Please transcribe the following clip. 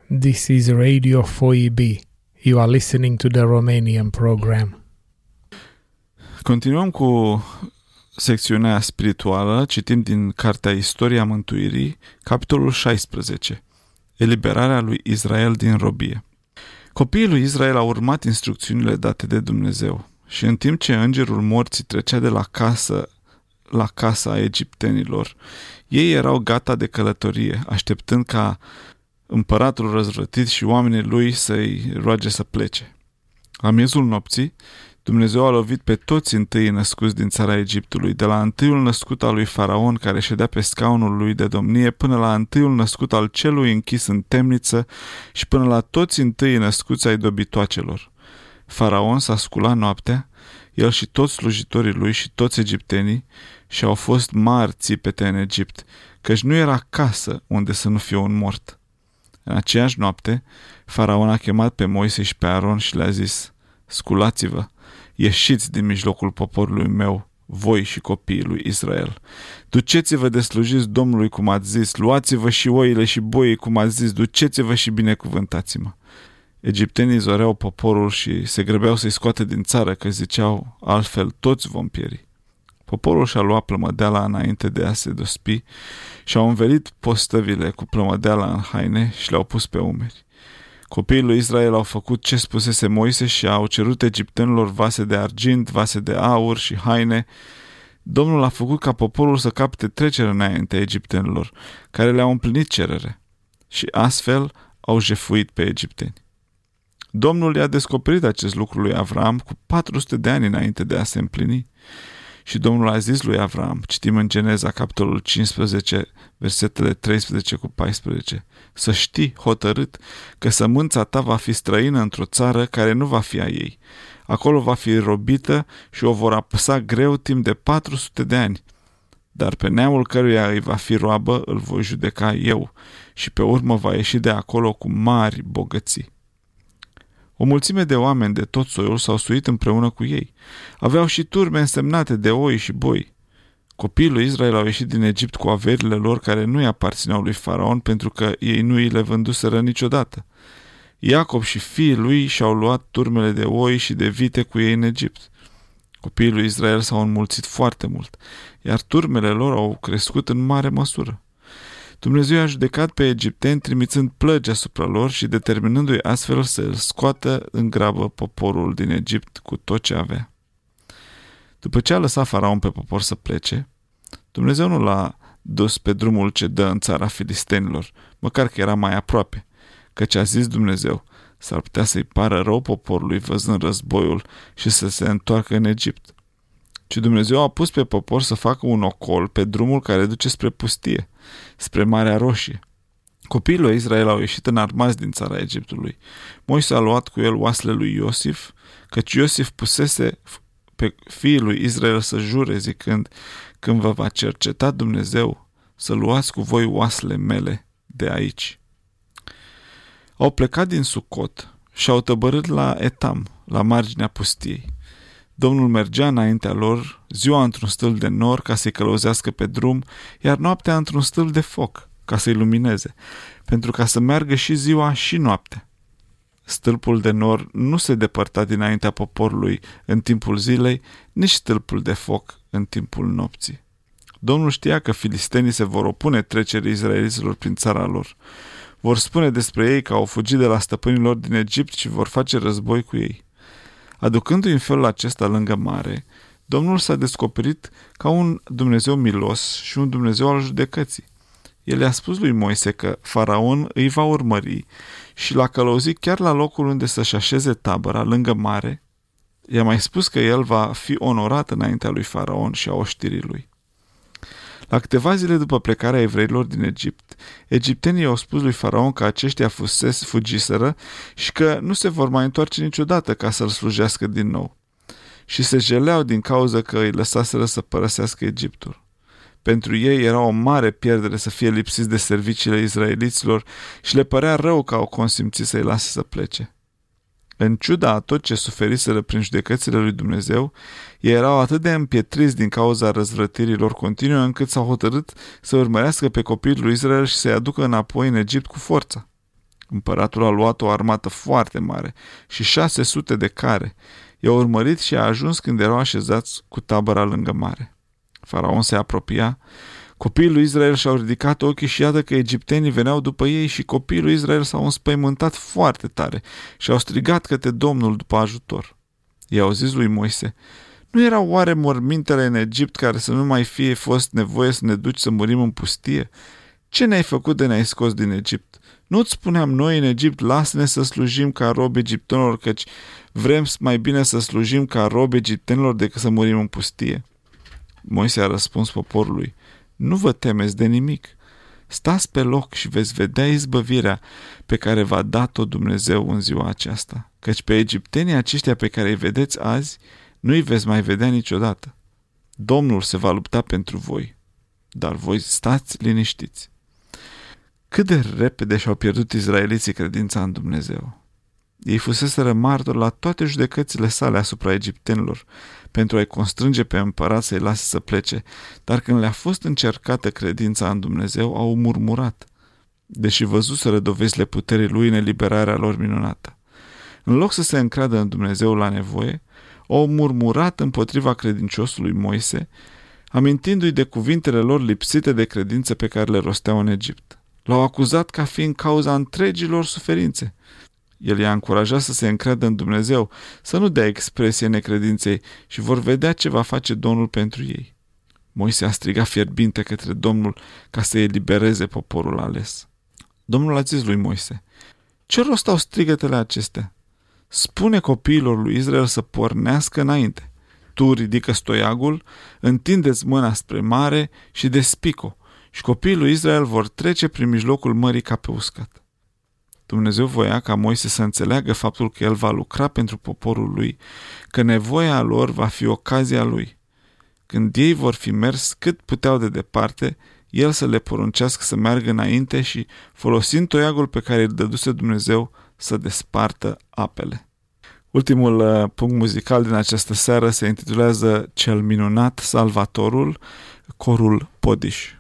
This is Radio 4EB. You are listening to the Romanian program. Continuăm cu secțiunea spirituală, citim din Cartea Istoria Mântuirii, capitolul 16, eliberarea lui Israel din robie. Copiii lui Israel au urmat instrucțiunile date de Dumnezeu și în timp ce îngerul morții trecea de la casa a egiptenilor, ei erau gata de călătorie, așteptând ca împăratul răzvrătit și oamenii lui să-i roage să plece. La miezul nopții, Dumnezeu a lovit pe toți întâi născuți din țara Egiptului, de la întâiul născut al lui Faraon care ședea pe scaunul lui de domnie, până la întâiul născut al celui închis în temniță și până la toți întâi născuți ai dobitoacelor. Faraon s-a sculat noaptea, el și toți slujitorii lui și toți egiptenii, și au fost mari țipete în Egipt, căci nu era casă unde să nu fie un mort. În aceeași noapte, Faraon a chemat pe Moise și pe Aron și le-a zis: sculați-vă, ieșiți din mijlocul poporului meu, voi și copiii lui Israel. Duceți-vă de slujiți Domnului cum ați zis, luați-vă și oile și boii cum ați zis, duceți-vă și binecuvântați-mă. Egiptenii zoreau poporul și se grăbeau să-i scoate din țară, că ziceau, altfel toți vom pieri. Poporul și-a luat plămădeala înainte de a se dospi și au învelit postăvile cu plămădeala în haine și le-au pus pe umeri. Copiii lui Israel au făcut ce spusese Moise și au cerut egiptenilor vase de argint, vase de aur și haine. Domnul a făcut ca poporul să capte trecere înaintea egiptenilor, care le-au împlinit cerere, și astfel au jefuit pe egipteni. Domnul i-a descoperit acest lucru lui Avram cu 400 de ani înainte de a se împlini. Și Domnul a zis lui Avram, citim în Geneza, capitolul 15, versetele 13 cu 14, să știi hotărât că sămânța ta va fi străină într-o țară care nu va fi a ei. Acolo va fi robită și o vor apăsa greu timp de 400 de ani. Dar pe neamul căruia îi va fi roabă îl voi judeca eu și pe urmă va ieși de acolo cu mari bogății. O mulțime de oameni de tot soiul s-au suit împreună cu ei. Aveau și turme însemnate de oi și boi. Copiii lui Israel au ieșit din Egipt cu averile lor care nu-i aparțineau lui Faraon, pentru că ei nu îi le vânduseră niciodată. Iacob și fiii lui și-au luat turmele de oi și de vite cu ei în Egipt. Copiii lui Israel s-au înmulțit foarte mult, iar turmele lor au crescut în mare măsură. Dumnezeu a judecat pe egipteni trimițând plăgi asupra lor și determinându-i astfel să îl scoată în grabă poporul din Egipt cu tot ce avea. După ce a lăsat Faraon pe popor să plece, Dumnezeu nu l-a dus pe drumul ce dă în țara filistenilor, măcar că era mai aproape, căci a zis Dumnezeu, s-ar putea să-i pară rău poporului văzând războiul și să se întoarcă în Egipt. Ci Dumnezeu a pus pe popor să facă un ocol pe drumul care duce spre pustie, spre Marea Roșie. Copiii lui Israel au ieșit înarmați din țara Egiptului. Moise a luat cu el oasele lui Iosif, căci Iosif pusese pe fiii lui Israel să jure zicând, când vă va cerceta Dumnezeu, să luați cu voi oasele mele de aici. Au plecat din Sucot și au tăbărât la Etam, la marginea pustiei. Domnul mergea înaintea lor, ziua într-un stâlp de nor ca să-i călăuzească pe drum, iar noaptea într-un stâlp de foc ca să-i lumineze, pentru ca să meargă și ziua și noaptea. Stâlpul de nor nu se depărta dinaintea poporului în timpul zilei, nici stâlpul de foc în timpul nopții. Domnul știa că filistenii se vor opune trecerii izraeliților prin țara lor. Vor spune despre ei că au fugit de la stăpânii lor din Egipt și vor face război cu ei. Aducându-i în felul acesta lângă mare, Domnul s-a descoperit ca un Dumnezeu milos și un Dumnezeu al judecății. El i-a spus lui Moise că Faraon îi va urmări și l-a călăuzit chiar la locul unde să-și așeze tabăra, lângă mare. I-a mai spus că el va fi onorat înaintea lui Faraon și a oștirii lui. La câteva zile după plecarea evreilor din Egipt, egiptenii i-au spus lui Faraon că aceștia fugiseră și că nu se vor mai întoarce niciodată ca să-l slujească din nou. Și se jeleau din cauza că îi lăsaseră să părăsească Egiptul. Pentru ei era o mare pierdere să fie lipsiți de serviciile izraeliților și le părea rău că au consimțit să-i lase să plece. În ciuda a tot ce suferiseră prin judecățile lui Dumnezeu, ei erau atât de împietriți din cauza răzvrătirilor continue încât s-au hotărât să urmărească pe copiii lui Israel și să-i aducă înapoi în Egipt cu forța. Împăratul a luat o armată foarte mare și 600 de care. I-a urmărit și a ajuns când erau așezați cu tabăra lângă mare. Faraon se apropia. Copiii lui Israel și-au ridicat ochii și iată că egiptenii veneau după ei și copiii lui Israel s-au înspăimântat foarte tare și au strigat către Domnul după ajutor. I-au zis lui Moise: nu erau oare mormintele în Egipt care să nu mai fie fost nevoie să ne duci să murim în pustie? Ce ne-ai făcut de ne-ai scos din Egipt? Nu-ți spuneam noi în Egipt, lasă-ne să slujim ca robi egiptenilor, căci vrem mai bine să slujim ca robi egiptenilor decât să murim în pustie? Moise a răspuns poporului: nu vă temeți de nimic. Stați pe loc și veți vedea izbăvirea pe care v-a dat-o Dumnezeu în ziua aceasta, căci pe egiptenii aceștia pe care îi vedeți azi, nu îi veți mai vedea niciodată. Domnul se va lupta pentru voi, dar voi stați liniștiți. Cât de repede și-au pierdut izraeliții credința în Dumnezeu. Ei fuseseră martori la toate judecățile sale asupra egiptenilor, pentru a-i constrânge pe împărat să-i lase să plece, dar când le-a fost încercată credința în Dumnezeu, au murmurat, deși văzuseră dovezile puterii lui în eliberarea lor minunată. În loc să se încreadă în Dumnezeu la nevoie, au murmurat împotriva credinciosului Moise, amintindu-i de cuvintele lor lipsite de credință pe care le rosteau în Egipt. L-au acuzat ca fiind cauza întregilor suferințe. El i-a încurajat să se încreadă în Dumnezeu, să nu dea expresie necredinței și vor vedea ce va face Domnul pentru ei. Moise a strigat fierbinte către Domnul ca să elibereze poporul ales. Domnul a zis lui Moise: ce rost au strigătele acestea? Spune copiilor lui Israel să pornească înainte. Tu ridică stoiagul, întindeți mâna spre mare și despic-o, și copiii lui Israel vor trece prin mijlocul mării ca pe uscat. Dumnezeu voia ca Moise să înțeleagă faptul că el va lucra pentru poporul lui, că nevoia lor va fi ocazia lui. Când ei vor fi mers cât puteau de departe, el să le poruncească să meargă înainte și, folosind toiagul pe care îl dăduse Dumnezeu, să despartă apele. Ultimul punct muzical din această seară se intitulează Cel minunat Salvatorul, corul Podiș.